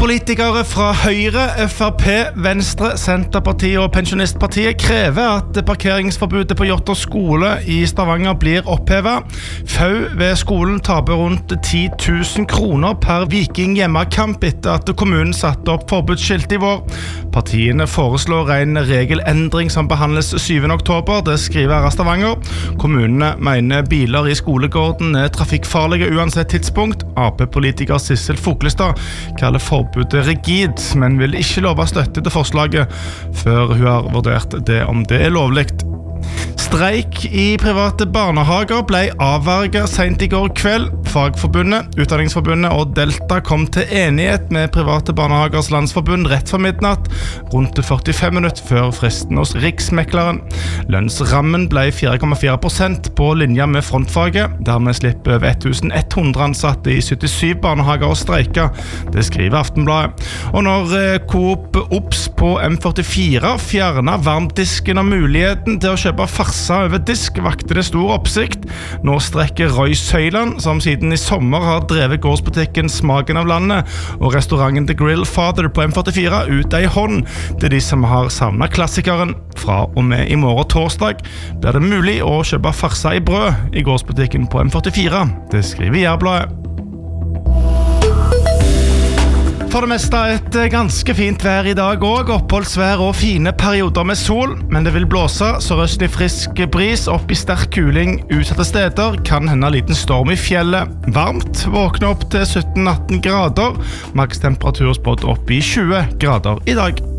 Politikere fra Høyre, FrP, Venstre, Senterpartiet og Pensjonistpartiet krever at parkeringsforbudet på Jotter skole i Stavanger blir opphevet. FAU ved skolen taper rundt 10 000 kroner per Viking hjemmekamp etter at kommunen satte opp forbudsskilt i vår. Partiene foreslår en regelendring som behandles 7. oktober, det skriver Stavanger. Kommunene mener biler i skolegården er trafikkfarlige uansett tidspunkt. AP-politiker Sissel Foklestad kaller forbudet rigid, men vil ikke love støtte til forslaget før hun har vurdert det om det er lovligt. Streik i private barnehager ble avverget sent i går kveld. Fagforbundet, Utdanningsforbundet og Delta kom til enighet med Private Barnehagers Landsforbund rett for midnatt, rundt 45 minutter før fristen hos Riksmekleren. Lønnsrammen ble 4,4% på linja med frontfaget. Dermed slipper over 1100 ansatte i 77 barnehager å streike. Det skriver Aftenbladet. Og når Coop Ops på M44 fjerner varmdisken og muligheten til å kjøpe farsa over disk, vakte det stor oppsikt. Nå strekker Roy Søyland, som siden i sommer har drevet gårdsbutikken Smaken av landet, og restauranten The Grill Father på M44 ut ei hånd til de som har savnet klassikeren. Fra og med i morgen torsdag blir det mulig å kjøpe farsa i brød i gårdsbutikken på M44. Det skriver Jærbladet. For det meste et ganske fint vær i dag også, oppholdsvær og fine perioder med sol, men det vil blåse sørøstlig frisk bris opp i sterk kuling utsatte steder, kan hende liten storm i fjellet. Varmt, våkne opp til 17-18 grader, makstemperatur spådd opp i 20 grader i dag.